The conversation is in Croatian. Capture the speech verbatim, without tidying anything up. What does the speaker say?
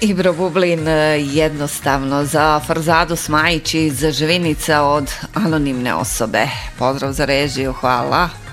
Ibro Bublin, jednostavno za Farzadu Smajić iz Živinica od anonimne osobe. Pozdrav za režiju, hvala.